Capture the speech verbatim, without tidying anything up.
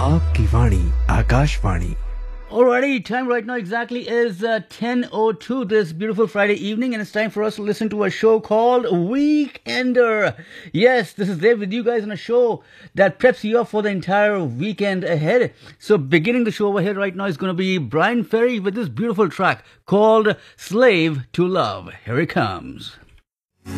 आपकी वाणी Akashvani. Alrighty, time right now exactly is uh, ten oh two this beautiful Friday evening, and it's time for us to listen to a show called Weekender. Yes, this is Dave with you guys on a show that preps you up for the entire weekend ahead. So beginning the show over here right now is going to be Brian Ferry with this beautiful track called Slave to Love. Here it comes.